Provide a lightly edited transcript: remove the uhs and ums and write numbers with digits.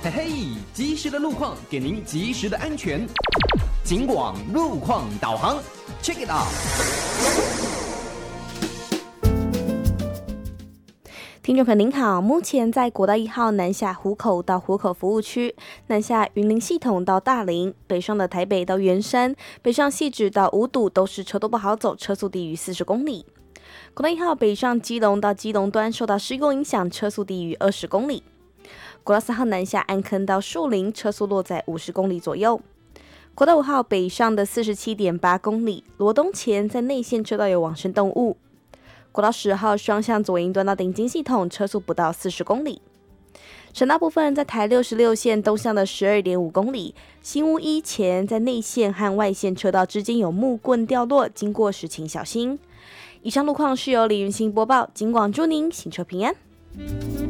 嘿嘿，及时的路况给您及时的安全。警广路况导航 ，Check it out。 听众朋友您好，目前在国道1号南下湖口到湖口服务区，南下云林系统到大林，北上的台北到圆山，北上汐止到五堵都是车多不好走，车速低于40公里。国道1号北上基隆到基隆端受到施工影响，车速低于20公里。国道4号南下安坑到树林，车速落在50公里左右。国道5号北上的47.8公里，罗东前在内线车道有往生动物。国道10号双向左营端到顶金系统，车速不到40公里。省道部分在台66线东向的12.5公里，新屋一前在内线和外线车道之间有木棍掉落，经过时请小心。以上路况是由李云欣播报，警广祝您行车平安。